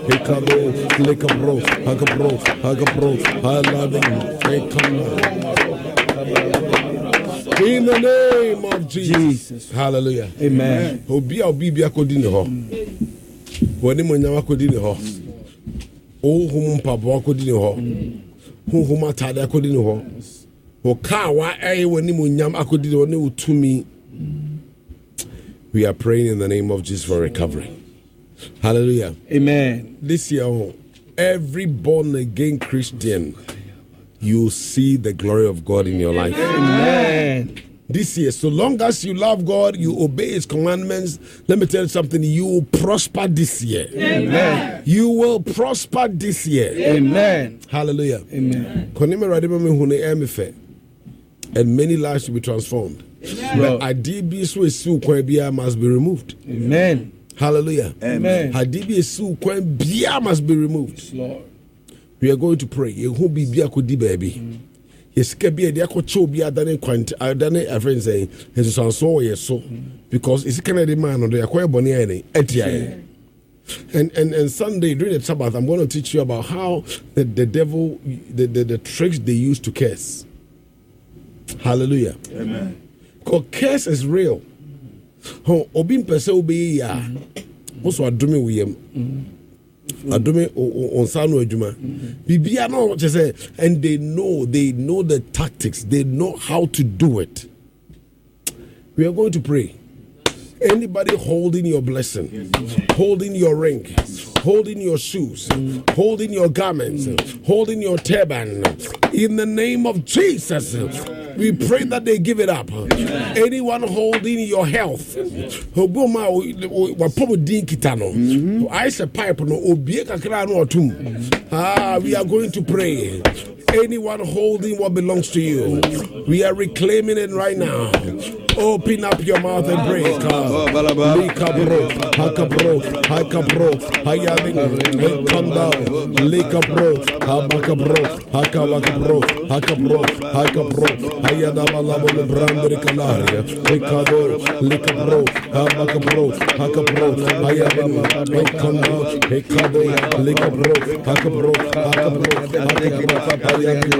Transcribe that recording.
Hekabo, Lekabro, Hagabro, Halaving, in the name of Jesus. Hallelujah. Amen. Obi akodini ho. Wani monyama akodini ho. O humpa bo akodini ho. Huma tada akodini ho. Okawa wani monyama akodini ho ne utumi. We are praying in the name of Jesus for recovery. Hallelujah. Amen. This year, every born again Christian, you see the glory of God in your life. Amen. This year, so long as you love God, you obey His commandments, let me tell you something, you will prosper this year. Amen. You will prosper this year. Amen. Hallelujah. Amen. And many lives will be transformed. But IDB must be removed. Amen. Hallelujah. Amen. IDB must be removed. Lord. We are going to pray. You who be baby. Yes, can be a diaco be a done quant. I done it. A friend saying, "His son saw yes so," because it's a Canadian man or the acquire boniani etia. And Sunday during the Sabbath, I'm going to teach you about how the devil, the tricks they use to curse. Hallelujah. Amen. Because curse is real. Oh, obin pese obe ya. Also adome wiyem. Adome on sanu adwuma. Bibia no just say, and they know the tactics. They know how to do it. We are going to pray. Anybody holding your blessing, holding your ring, holding your shoes, holding your garments, holding your turban, in the name of Jesus, we pray that they give it up. Anyone holding your health, we are going to pray. Anyone holding what belongs to you, we are reclaiming it right now. Open up your mouth and pray. Likabro, hakabro, hakabro, hayabing, kanda, likabro, habakabro, hakabakabro, hakabro, hakabro, hayadabalabo, brandri kalaria, likabro, habakabro, hakabro, hayabing, kanda, likabro, hakabro, hakabro, hakabro,